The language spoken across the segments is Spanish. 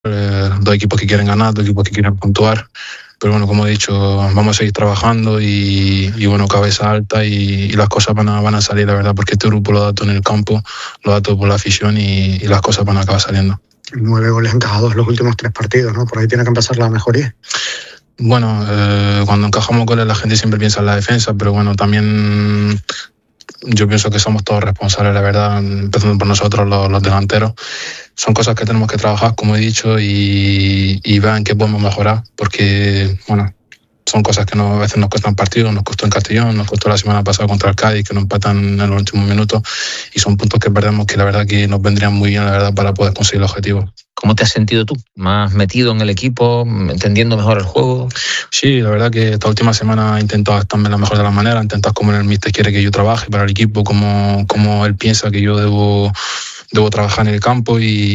Dos equipos que quieren ganar, dos equipos que quieren puntuar. Pero bueno, como he dicho, vamos a seguir trabajando y bueno, cabeza alta y las cosas van a salir, la verdad, porque este grupo lo da todo en el campo, lo da todo por la afición y las cosas van a acabar saliendo. 9 goles encajados en los últimos 3 partidos, ¿no? Por ahí tiene que empezar la mejoría. Bueno, cuando encajamos goles la gente siempre piensa en la defensa, pero bueno, también yo pienso que somos todos responsables, la verdad, empezando por nosotros los delanteros. Son cosas que tenemos que trabajar, como he dicho, y ver en qué podemos mejorar, porque bueno, son cosas que a veces nos cuestan partidos, nos costó en Castellón, nos costó la semana pasada contra el Cádiz, que nos empatan en los últimos minutos, y son puntos que perdemos que la verdad que nos vendrían muy bien, la verdad, para poder conseguir el objetivo. ¿Cómo te has sentido tú? ¿Más metido en el equipo, entendiendo mejor el juego? Sí, la verdad que esta última semana he intentado adaptarme la mejor de las maneras, intentar como el míster quiere que yo trabaje para el equipo, como él piensa que yo debo trabajar en el campo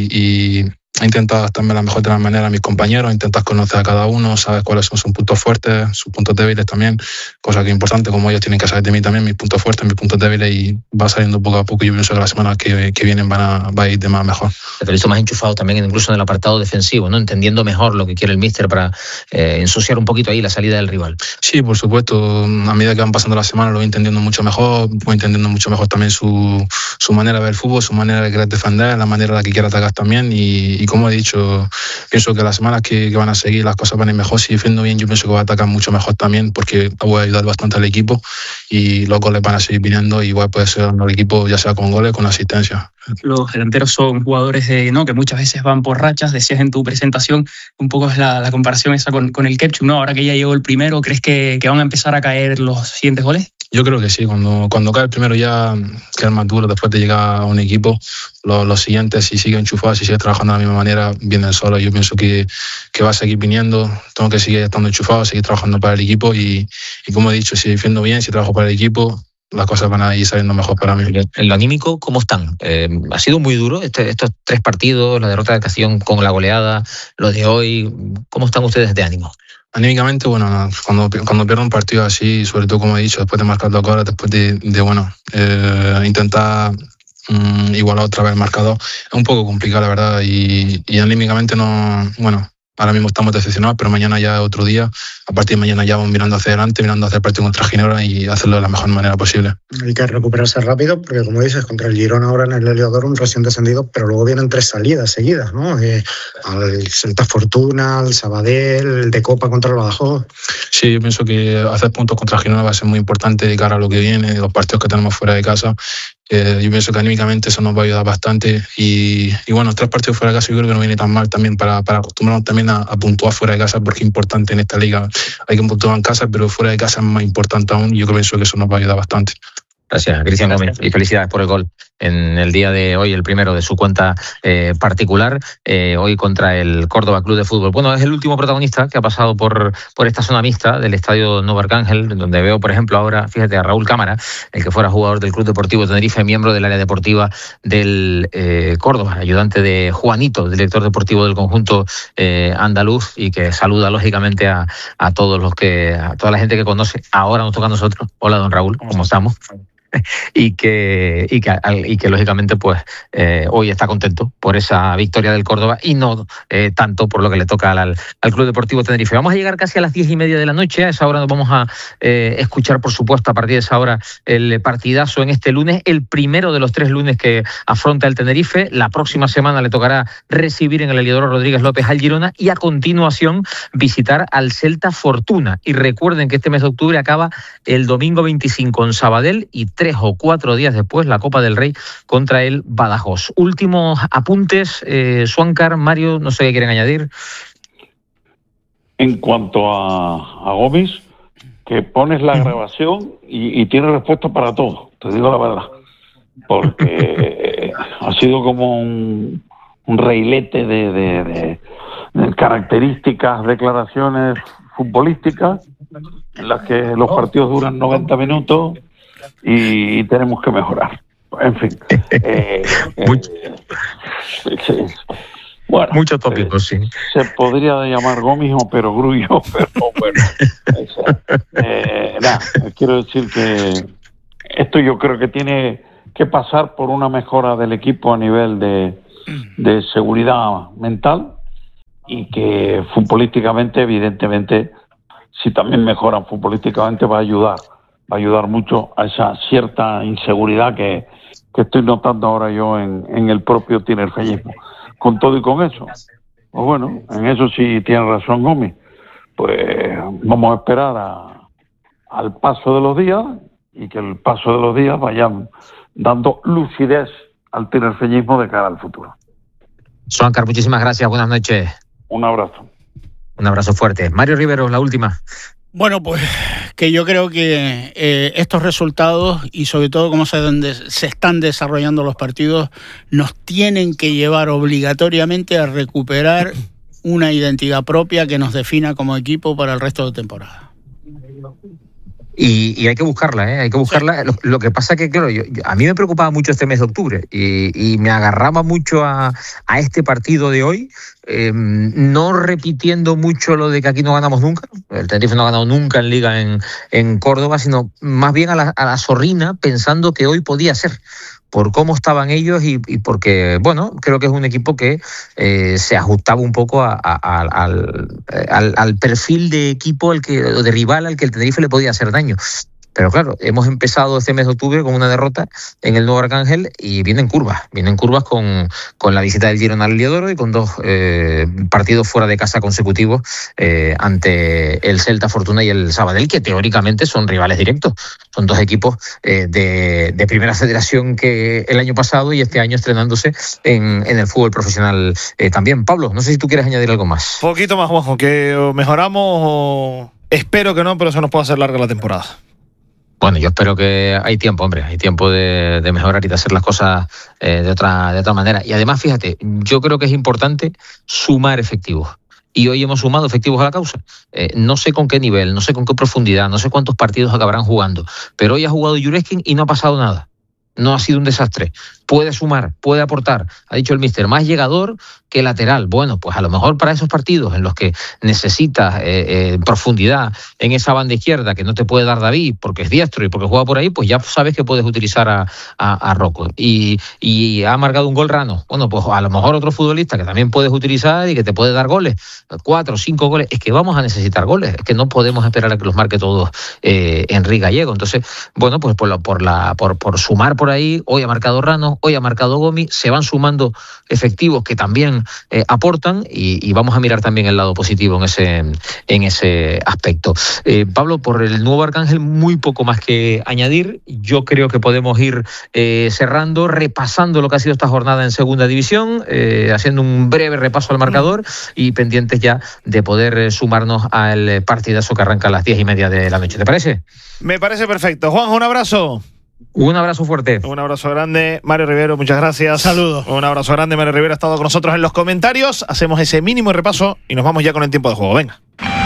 y he intentado adaptarme la mejor de las maneras a mis compañeros, intentar conocer a cada uno, saber cuáles son sus puntos fuertes, sus puntos débiles también, cosa que es importante, como ellos tienen que saber de mí también, mis puntos fuertes, mis puntos débiles, y va saliendo poco a poco. Yo pienso que las semanas que vienen va a ir de más a mejor. Te he visto más enchufado también incluso en el apartado defensivo, ¿no? Entendiendo mejor lo que quiere el míster para ensuciar un poquito ahí la salida del rival. Sí, por supuesto, a medida que van pasando las semanas lo voy entendiendo mucho mejor, voy entendiendo mucho mejor también su manera de ver el fútbol, su manera de querer defender, la manera en la que quiere atacar también, y como he dicho, pienso que las semanas que van a seguir las cosas van a ir mejor. Si defiendo bien, yo pienso que va a atacar mucho mejor también, porque voy a ayudar bastante al equipo y los goles van a seguir viniendo y igual puede ser el equipo, ya sea con goles, con asistencia. Los delanteros son jugadores que muchas veces van por rachas. Decías en tu presentación, un poco es la comparación esa con el Ketchup, ¿no? Ahora que ya llegó el primero, ¿crees que van a empezar a caer los siguientes goles? Yo creo que sí, cuando cae el primero ya queda más duro después de llegar a un equipo. Los siguientes, si sigue enchufado, si sigue trabajando de la misma manera, vienen solos. Yo pienso que va a seguir viniendo, tengo que seguir estando enchufado, seguir trabajando para el equipo y como he dicho, si defiendo bien, si trabajo para el equipo, las cosas van a ir saliendo mejor para mí. En lo anímico, ¿cómo están? Ha sido muy duro estos 3 partidos, la derrota de Castellón con la goleada, lo de hoy. ¿Cómo están ustedes de ánimo? Anímicamente, bueno, cuando pierdo un partido así, sobre todo como he dicho, después de marcar 2 goles, después de intentar igualar otra vez el marcador, es un poco complicado, la verdad, y anímicamente no, bueno, ahora mismo estamos decepcionados, pero mañana ya es otro día. A partir de mañana ya vamos mirando hacia adelante, mirando hacia el partido contra Ginebra y hacerlo de la mejor manera posible. Hay que recuperarse rápido, porque como dices, contra el Girona ahora en el Heliodoro, recién descendido, pero luego vienen 3 salidas seguidas, ¿no? Al Celta Fortuna, al Sabadell, el de Copa contra el Badajoz. Sí, yo pienso que hacer puntos contra Girona va a ser muy importante de cara a lo que viene, los partidos que tenemos fuera de casa. Yo pienso que anímicamente eso nos va a ayudar bastante y bueno, 3 partidos fuera de casa yo creo que no viene tan mal también para acostumbrarnos también a puntuar fuera de casa, porque es importante en esta liga. Hay que puntuar en casa, pero fuera de casa es más importante aún, y yo pienso que eso nos va a ayudar bastante. Gracias, Cristian Gómez, y felicidades por el gol en el día de hoy, el primero de su cuenta particular, hoy contra el Córdoba Club de Fútbol. Bueno, es el último protagonista que ha pasado por esta zona mixta del Estadio Nuevo Arcángel, donde veo, por ejemplo, ahora, fíjate, a Raúl Cámara, el que fuera jugador del Club Deportivo Tenerife, miembro del área deportiva del Córdoba, ayudante de Juanito, director deportivo del conjunto andaluz, y que saluda, lógicamente, a toda la gente que conoce. Ahora nos toca a nosotros. Hola, don Raúl, ¿cómo estamos? Y que lógicamente pues hoy está contento por esa victoria del Córdoba y no tanto por lo que le toca al Club Deportivo Tenerife. Vamos a llegar casi a las 10:30 de la noche. A esa hora nos vamos a escuchar, por supuesto, a partir de esa hora el partidazo en este lunes, el primero de los 3 lunes que afronta el Tenerife. La próxima semana le tocará recibir en el Heliodoro Rodríguez López al Girona y a continuación visitar al Celta Fortuna. Y recuerden que este mes de octubre acaba el domingo 25 en Sabadell y 3 o 4 días después la Copa del Rey contra el Badajoz. Últimos apuntes, Suáncar, Mario, no sé qué quieren añadir. En cuanto a Gómez, que pones la grabación y tiene respuesta para todo, te digo la verdad, porque ha sido como un reilete de características, declaraciones futbolísticas en las que los partidos duran 90 minutos y tenemos que mejorar. En fin. Bueno, muchos tópicos, sí. Se podría llamar Gómez o Perogrullo, pero bueno. Quiero decir que esto yo creo que tiene que pasar por una mejora del equipo a nivel de seguridad mental y que futbolísticamente, evidentemente, si también mejoran futbolísticamente, va a ayudar mucho a esa cierta inseguridad que estoy notando ahora yo en el propio tinerfeñismo. Con todo y con eso, pues bueno, en eso sí tiene razón Gomis. Pues vamos a esperar al paso de los días y que el paso de los días vayan dando lucidez al tinerfeñismo de cara al futuro. Juancar, muchísimas gracias, buenas noches. Un abrazo. Un abrazo fuerte. Mario Rivero, la última. Bueno, pues que yo creo que estos resultados y sobre todo cómo se están desarrollando los partidos nos tienen que llevar obligatoriamente a recuperar una identidad propia que nos defina como equipo para el resto de temporada. Y hay que buscarla, hay que buscarla. Sí. Lo que pasa que, claro, a mí me preocupaba mucho este mes de octubre y me agarraba mucho a este partido de hoy, no repitiendo mucho lo de que aquí no ganamos nunca. El Tenerife no ha ganado nunca en Liga en Córdoba, sino más bien a la zorrina, pensando que hoy podía ser, por cómo estaban ellos y porque, bueno, creo que es un equipo que se ajustaba un poco al perfil de equipo de rival al que el Tenerife le podía hacer daño. Pero claro, hemos empezado este mes de octubre con una derrota en el Nuevo Arcángel y vienen curvas con la visita del Girona al Heliodoro y con 2 partidos fuera de casa consecutivos ante el Celta Fortuna y el Sabadell, que teóricamente son rivales directos. Son 2 equipos de primera federación que el año pasado y este año estrenándose en el fútbol profesional también. Pablo, no sé si tú quieres añadir algo más. Poquito más, Juanjo, que mejoramos o espero que no, pero eso nos puede hacer larga la temporada. Bueno, yo espero que hay tiempo, hombre, hay tiempo de mejorar y de hacer las cosas de otra manera. Y además, fíjate, yo creo que es importante sumar efectivos. Y hoy hemos sumado efectivos a la causa. No sé con qué nivel, no sé con qué profundidad, no sé cuántos partidos acabarán jugando, pero hoy ha jugado Jureskin y no ha pasado nada. No ha sido un desastre. Puede sumar, puede aportar. Ha dicho el míster, más llegador que lateral. Bueno, pues a lo mejor para esos partidos en los que necesitas profundidad en esa banda izquierda que no te puede dar David porque es diestro y porque juega por ahí, pues ya sabes que puedes utilizar a Rocco. Y ha marcado un gol Rano. Bueno, pues a lo mejor otro futbolista que también puedes utilizar y que te puede dar goles. 4 o 5 goles. Es que vamos a necesitar goles. Es que no podemos esperar a que los marque todos Enrique Gallego. Entonces, bueno, pues por sumar por ahí, hoy ha marcado Rano, hoy ha marcado Gomis, se van sumando efectivos que también aportan y vamos a mirar también el lado positivo en ese aspecto. Pablo, por el Nuevo Arcángel muy poco más que añadir. Yo creo que podemos ir cerrando, repasando lo que ha sido esta jornada en segunda división, haciendo un breve repaso al marcador y pendientes ya de poder sumarnos al partidazo que arranca a las 10:30 de la noche. ¿Te parece? Me parece perfecto. Juanjo, un abrazo. Un abrazo fuerte. Un abrazo grande. Mario Rivero, muchas gracias. Saludos. Un abrazo grande. Mario Rivero ha estado con nosotros en los comentarios. Hacemos ese mínimo repaso y nos vamos ya con el tiempo de juego. Venga.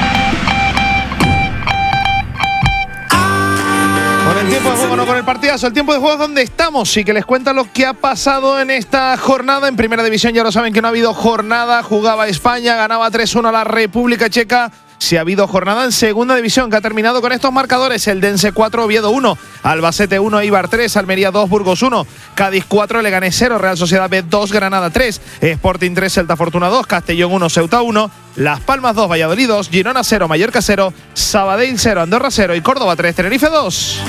Con el tiempo de juego, no con el partidazo. El tiempo de juego es donde estamos y que les cuenta lo que ha pasado en esta jornada. En Primera División ya lo saben que no ha habido jornada. Jugaba España, ganaba 3-1 a la República Checa. Si ha habido jornada en Segunda División que ha terminado con estos marcadores: Eldense 4, Oviedo 1, Albacete 1, Eibar 3, Almería 2, Burgos 1, Cádiz 4, Leganés 0, Real Sociedad B 2, Granada 3, Sporting 3, Celta Fortuna 2, Castellón 1, Ceuta 1, Las Palmas 2, Valladolid 2, Girona 0, Mallorca 0, Sabadell 0, Andorra 0 y Córdoba 3, Tenerife 2.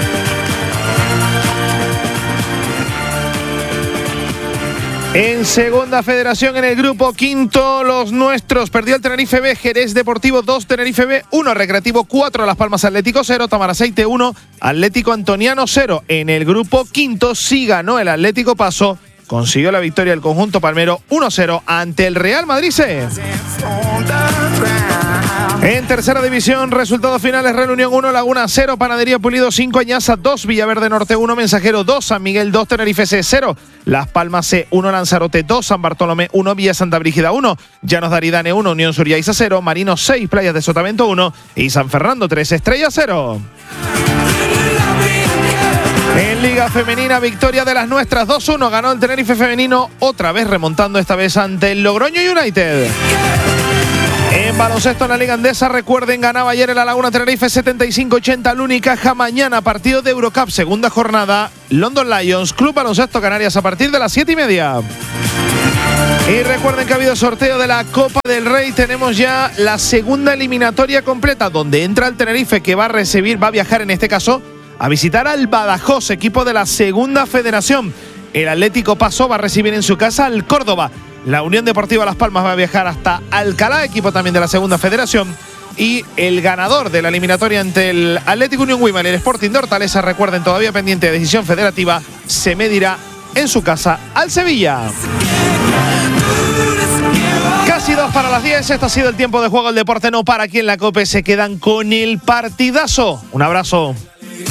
En Segunda Federación, en el grupo quinto, los nuestros. Perdió el Tenerife B, Jerez Deportivo 2, Tenerife B 1, Recreativo 4, Las Palmas Atlético 0, Tamaraceite 1, Atlético Antoniano 0. En el grupo quinto sí ganó el Atlético Paso. Consiguió la victoria el conjunto palmero 1-0 ante el Real Madrid C. En Tercera División, resultados finales: Real Unión 1, Laguna 0, Panadería Pulido 5, Añaza 2, Villaverde Norte 1, Mensajero 2, San Miguel 2, Tenerife C 0, Las Palmas C 1, Lanzarote 2, San Bartolomé 1, Villa Santa Brígida 1, Llanos de Aridane 1, Unión Suriaiza 0, Marinos 6, Playas de Sotavento 1 y San Fernando 3, Estrella 0. En Liga Femenina, victoria de las nuestras 2-1, ganó el Tenerife Femenino, otra vez remontando, esta vez ante el Logroño United. En baloncesto en la Liga Andesa, recuerden, ganaba ayer en La Laguna Tenerife 75-80 al Unicaja. Mañana partido de Eurocup, segunda jornada, London Lions, Club Baloncesto Canarias a partir de las 7:30. Y recuerden que ha habido sorteo de la Copa del Rey. Tenemos ya la segunda eliminatoria completa, donde entra el Tenerife, que va a viajar en este caso a visitar al Badajoz, equipo de la Segunda Federación. El Atlético Paso va a recibir en su casa al Córdoba. La Unión Deportiva Las Palmas va a viajar hasta Alcalá, equipo también de la Segunda Federación. Y el ganador de la eliminatoria entre el Atlético Unión Guimar y el Sporting de Hortaleza, recuerden, todavía pendiente de decisión federativa, se medirá en su casa al Sevilla. Casi 2 para las 10. Este ha sido el tiempo de juego. El deporte no para. Aquí en la COPE se quedan con el partidazo. Un abrazo.